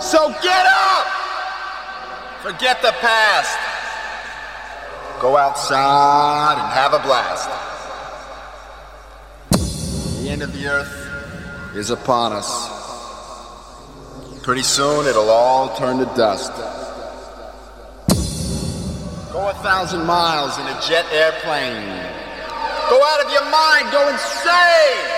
So get up! Forget the past. Go outside and have a blast. The end of the earth is upon us. Pretty soon it'll all turn to dust. Go 1,000 miles in a jet airplane. Go out of your mind, go insane!